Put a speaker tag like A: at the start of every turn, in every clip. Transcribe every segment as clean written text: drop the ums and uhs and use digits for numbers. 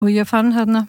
A: og ég fann hérna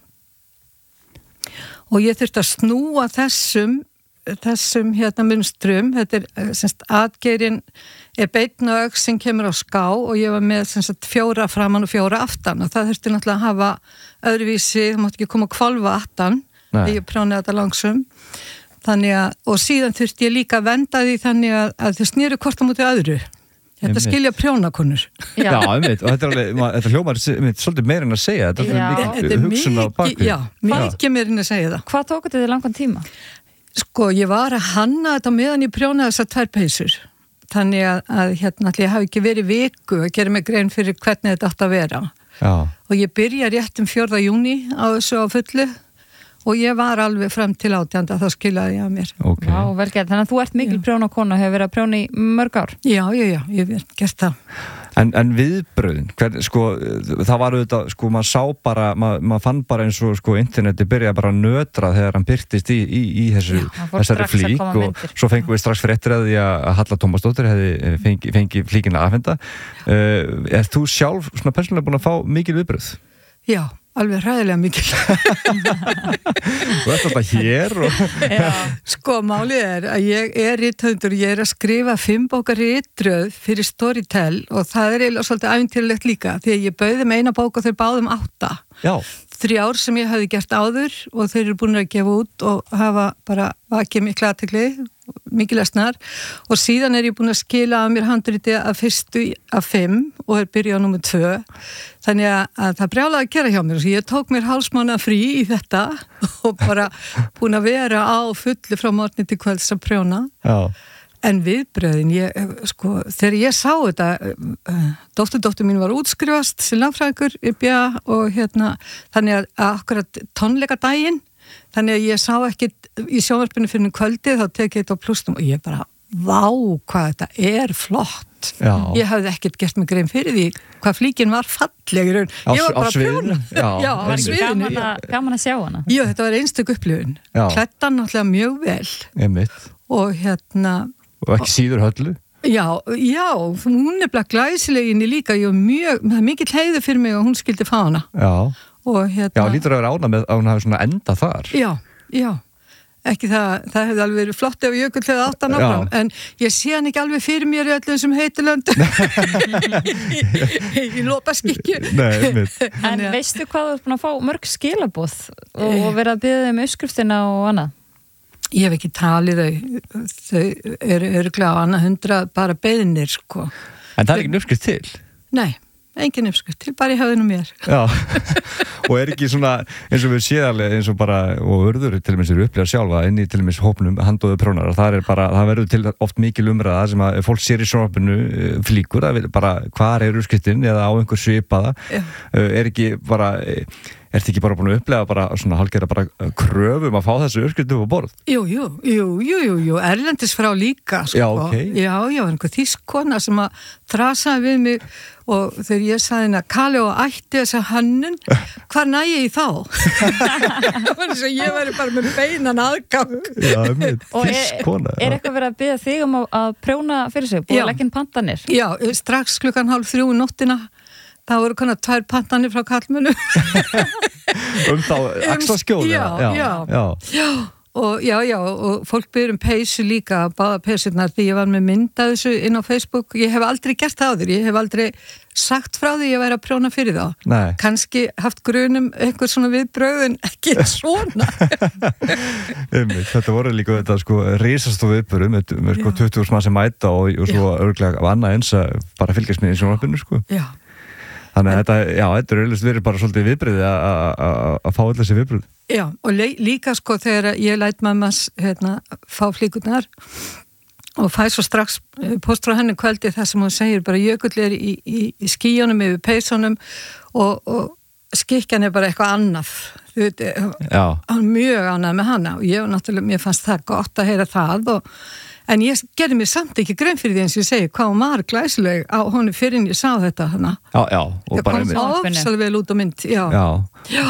A: og ég þurfti að snúa þessum hérna munstrum, þetta semst atgeirinn beinn og ögn sem kemur á ská og ég var með semst 4 framan og 4 aftan og það þurfti náttúrulega að hafa öðruvísi, það mátti ekki koma að hvolfa aftan þegar ég prjónaði þetta langsum þannig að, og síðan þurfti ég líka að venda því þannig að þau snéru hvort á móti öðru þetta skilja prjónakonur
B: og þetta hljómar svolítið meira en að segja þetta er hugsun á bakvið
A: mikið meira en að segja það.
C: Hvað tók þetta langan tíma?
A: Sko, ég var að hanna þetta meðan ég prjónaði þessar 2 peysur. Þannig að hérna, ég hafi ekki verið viku að gera mig grein fyrir hvernig þetta átt að vera.
B: Já.
A: Og ég byrja rétt 4. júní á þessu á fullu og ég var alveg fram til 18. þá skilaði ég að mér.
B: Okay.
C: Já, vel gert. Þannig að þú ert mikil prjónakona, hefur verið að prjóna í mörg ár.
A: Já, ég hef gert það.
B: En viðbröðin, sko, það var auðvitað, sko, maður sá bara, maður fann bara eins og, sko, interneti byrjaði bara að nötra þegar hann byrtist í þessari flík og svo fengum við strax fréttir að því að Halla Tómasdóttir hefði fengið flíkina afhenda. Þú sjálf, svona persónulega búin að fá mikil viðbröð?
A: Já, alveg hræðilega mikil.
B: Þú ert alltaf hér og...
A: Sko, málið að ég rithöfundur, ég að skrifa 5 bókar ritröð fyrir Storytel og það eiginlega svolítið ævintýrlegt líka því að ég bauði með eina bók og þeir báðum 8.
B: Já.
A: 3 sem ég hafði gert áður og þeir eru búin að gefa út og hafa bara vakið mikla athygli, mikið lesnar og síðan ég búin að skila að mér handriti af 1. af 5 og byrjað á númer 2 þannig að það brjálaði að gera hjá mér og ég tók mér hálfsmánaða frí í þetta og bara búin að vera á fullu frá morgni til kvölds að prjóna.
B: Já.
A: En viðbröðin, þegar ég sá þetta, dóttir mín var útskrifast sem lögfræðingur og hérna, þannig að akkurat tónleikadaginn, þannig að ég sá ekki í sjónvarpinu fyrir kvöldið, þá tekið þetta á plustum og ég bara, vá, hvað þetta er flott.
B: Já.
A: Ég hafði ekkert gert mig grein fyrir því hvað flíkin var falleg. Ég var bara að prjóna. Já, á sviðinu.
C: Gaman að sjá hana.
A: Já, þetta var einstök upplifun. Klæddan náttúrulega mjög vel.
B: Einmitt.
A: Og hérna...
B: Og ekki síður Höllu?
A: Já, hún bara glæsileginni líka, það er mikill heiður fyrir mig og hún skildi fá hana.
B: Já.
A: Og hérna...
B: Já, lítur að vera ánægð með að hún hafi svona enda þar.
A: Já. Ekki það hefði alveg verið flott ef Jökull hefði 8 áfram, en ég sé hann ekki alveg fyrir mér í öllum sem heitilöndum. Í lópaskikju.
B: Nei,
C: en veistu hvað þú ert búin að fá mörg skilaboð og verið að biðja þeim uppskriftina og annað?
A: Ég hef ekki talið þau eru örugglega á annað 100 bara beiðnir, sko.
B: En það er ekki uppskrift til?
A: Nei, engin uppskrift til, bara í höfðinu mér.
B: Já, og ekki svona, eins og við séðarlega, eins og bara, og urður til og með sér upplega sjálfa, inn í til og með hópnum handóðu prjónarar, það verður til oft mikil umræða sem að fólk sér í sjónvarpinu flíkur, það vil bara, hvar er uppskriftin eða á einhver svipaða, Ertu ekki bara búin að upplega bara svona hálfgerða bara kröfum að fá þessu uppskriftum á borð?
A: Jú, erlendis frá líka, sko.
B: Já, ok.
A: Já, einhver þýskona sem að þrasaði við mig og þegar ég sagði henni að Kali og ætti þessa hönnun, hvar næ ég í þá? Þannig að ég væri bara með beinan aðgang.
B: Já, þýskona.
C: Er eitthvað verið að biðja þig að prjóna fyrir sig, búið að leggja inn pantanir?
A: Já, strax 2:30 nóttina. Það voru konar 2 pantanir frá kallmönu.
B: Þá axlaskjóðu?
A: Já. Og fólk byrjum peysu líka, báða peysurnar, því ég var með mynd að þessu inn á Facebook. Ég hef aldrei gert það áður, ég hef aldrei sagt frá því ég væri að prjóna fyrir þá.
B: Nei.
A: Kannski haft grunum einhver svona viðbrögð en ekki svona.
B: Þetta voru líka þetta sko risastofu viðbrögð með sko 20.000 mann sem mæta og svo örglega annað eins að bara fylgjast með í sjónvarpinu, sko.
A: Já.
B: Þannig að þetta er auðvitað verið bara svolítið viðbröði að fá öll þessi viðbröð.
A: Já, og líka sko þegar ég læt mammas fá flíkurnar og fæ svo strax post frá henni kvöldi þar sem hún segir bara Jökull er í skíunum yfir peysunum og skikkjan er bara eitthvað annað. Þú veit, hann mjög ánægð með hana og mér fannst það gott að heyra það en ég gerði mér samt ekki grein fyrir því eins og ég segi hvað hún var glæsileg á honum fyrir en ég sá þetta hana.
B: Já, og
A: bara kom ofsalega vel út á mynd. Já.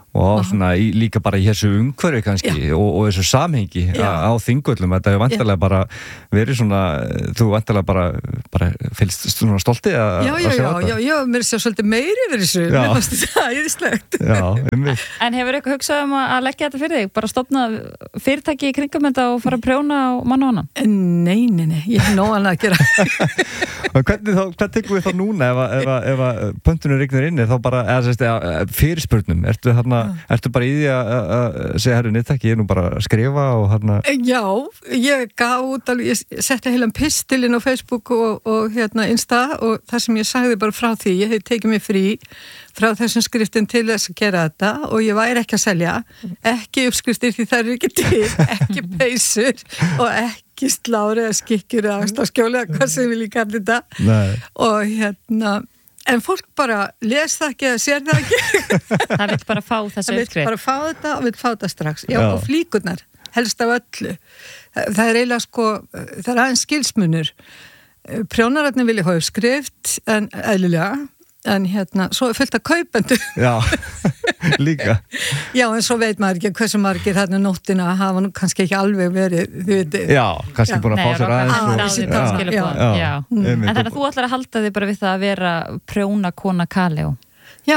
B: og svona líka bara í þessu umhverfi kannski og þessu samhengi á Þingvöllum, þetta hefur vantarlega bara verið svona, þú vantarlega bara fylgst svona stolti að sjá þetta.
A: Já, mér sé svolítið meiri yfir þessu, mér fannst þetta æðislegt.
C: En hefur eitthvað hugsað að leggja þetta fyrir þig, bara stofna fyrirtæki í kringum þetta og fara að prjóna á mann og annan?
A: Nei, ég hef nóg annað að gera.
B: Hvað tekum við þá núna ef pöntunum rignir inn, þá bara, fyrirspurnum, ertu bara í því að segja, herru, nýttak, ég nú bara að skrifa og hérna?
A: Já, ég gaf út alveg, ég setti heilan pistilinn á Facebook og Insta og það sem ég sagði bara frá því, ég hef tekið mig frí frá þessum skriftum til þess að gera þetta og ég væri ekki að selja, ekki uppskriftir því það ekki til, ekki peysur og ekki slári eða skikkjur eða ástaskjóli eða hvað sem við líka allir þetta. Og en fólk bara les það ekki eða sér það ekki.
C: Það vil bara fá þessu uppskrift.
A: Það vil bara fá þetta og vil fá þetta strax. Já, og flíkurnar, helst af öllu. Það er eiginlega það er aðeins skilsmunur. Prjónararnir vilja fá uppskrift, en eðlilega, en svo er fullt af kaupendur.
B: Já, líka.
A: Já, en svo veit maður ekki hversu margir nóttina hafa nú kannski ekki alveg verið, þið veitir.
B: Já, kannski búin að fá sér aðeins.
C: En þannig að þú ætlar að halda þig bara við það að vera prjónakona Kaleo.
A: Já.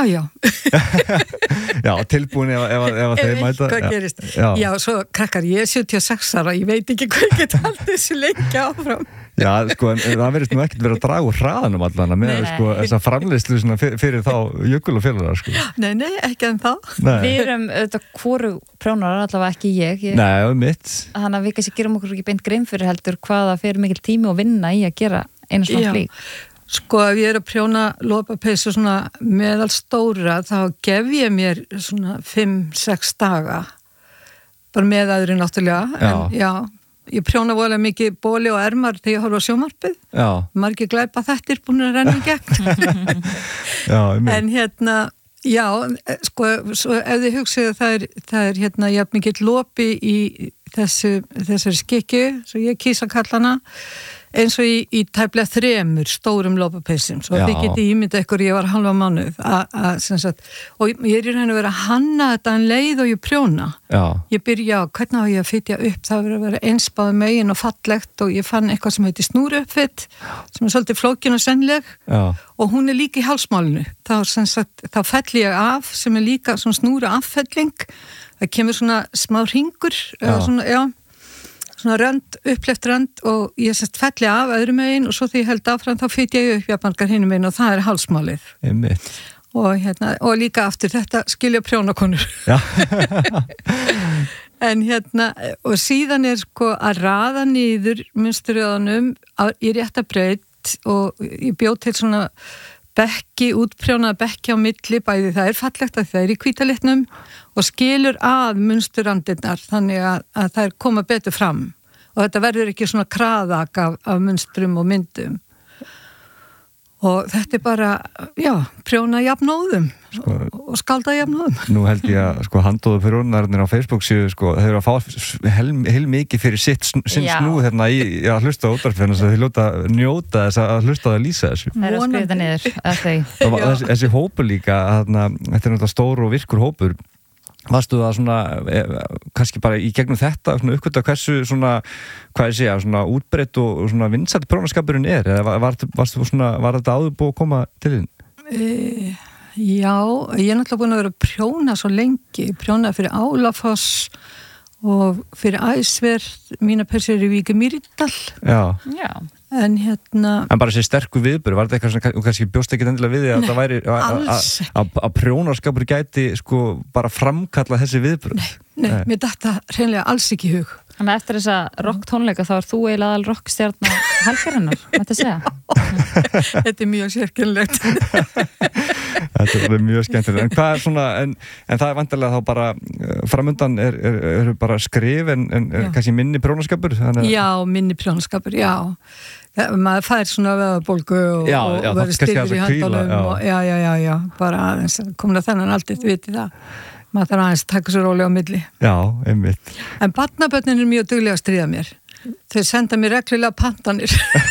B: Já, tilbúin ef þeir mæta.
A: Hvað gerist? Já, svo krakkar, ég er 76 ára, ég veit ekki hvað ég get haldið þessu lengi áfram.
B: Já, en það verðist nú ekkert verið að draga úr hraðanum allan með þessa framleiðslu fyrir þá jökul og félagar.
A: Nei, ekki en þá.
C: Við erum hvoru prjónarar, allavega ekki ég.
B: Nei, mitt.
C: Þannig að við kannski gerum okkur ekki beint grein fyrir heldur hvaða fyrir mikil tími og vinna í að gera einu svona flík.
A: Ef ég er að prjóna lopapeysu svona meðal stóra, þá gef ég mér svona 5-6 daga. Bara með aðri náttúrulega. En ég prjóna voðalega mikið bóli og ermar þegar ég horfa á sjónvarpið. Margir glæpa þettir búin að renna í gegn. En svo ef þið hugsið að það er jafn mikið lopi í þessari skikju, svo ég kýsa kalla hana, eins og í tæplega 3 stórum lopapeysum, svo þið getið ímyndað ykkur, ég var halva mánuð og ég er í raun að vera að hanna þetta en leið og ég prjóna. Ég byrja á hvernig á ég að fytja upp, það verður að vera einsbáð megin og fallegt og ég fann eitthvað sem heitir snúruppfitt, sem er svolítið flókin og sennileg og hún er líka í hálsmálinu. Þá fell ég af, sem er líka svona snúru affelling, það kemur svona smá hringur, svona rönd, uppleft rönd og ég felli af öðrum megin og svo því ég held áfram þá fytja ég upp jafnmargar hinum megin og það er hálsmálið. Og líka aftur þetta skilja prjónakonur. En og síðan er að raða niður munsturröðunum í rétta braut og ég bjóð til svona útprjónaða bekki á milli, bæði það er fallegt að það er í hvítalitnum og skilur að munsturrandirnar þannig að það koma betur fram og þetta verður ekki svona kraðak af munstrum og myndum og þetta er bara, prjóna jafnóðum og skalda jafnóðum.
B: Nú held ég að handóðu prjónarnir á Facebook séu þeir eru að fá heil mikið fyrir sinn snú hérna í að hlusta á útvarpinu þess að þeir ljóta njóta þess að hlusta á að lýsa þessu.
C: Það er að skrifa niður
B: þessi hópur líka, þetta er náttúrulega stór og virkur hópur. Varstu það svona, kannski bara í gegnum þetta, svona uppkvölda hversu svona, hvað ég segja, svona útbreitt og svona vinsæll prjónaskapurinn eða var þetta áður búið að koma til þín?
A: Já, ég er náttúrulega búin að vera að prjóna svo lengi, prjónaði fyrir Álafoss og fyrir Æsverð, mína persir í Vík Mýrdal. Já. En
B: bara þessi sterku viðburð, var þetta eitthvað sem kannski bjóst ekki endilega við því að það væri að prjónarskapur gæti bara framkalla þessi viðburð?
A: Nei, mér datt það hreinlega alls ekki í hug.
C: Þannig að eftir þessa rocktónleika þá er þú eiginlega aðal rockstjarna helgarinnar, þetta segja?
A: Þetta er mjög sérkennilegt.
B: Þetta er mjög skemmtilegt. En hvað er svona, en það er vantarlega þá bara, framundan eru bara skrif en kannski minni prjónaskapur?
A: Já, minni prjónaskapur, já. Maður fær svona veðabólgu og verður styrkur í höndunum og já, bara aðeins komin að þennan aldrei viti það. Maður þarf aðeins að taka svo rólega á milli.
B: Já, einmitt.
A: En barnabörnin er mjög duglega að stríða mér. Þeir senda mér reglulega pantanir.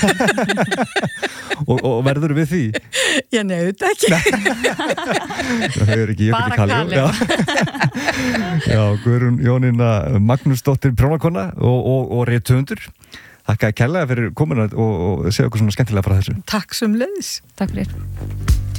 B: og verður við því?
A: Ég nefnt ekki.
B: Það er ekki, ég
C: bara Kaljó.
B: Já, Guðrún Jónína Magnúsdóttir prjónakona og rithöfundur. Þakka kærlega fyrir komuna og segja okkur svona skemmtilega frá þessu.
A: Takk sömuleiðis.
C: Takk fyrir.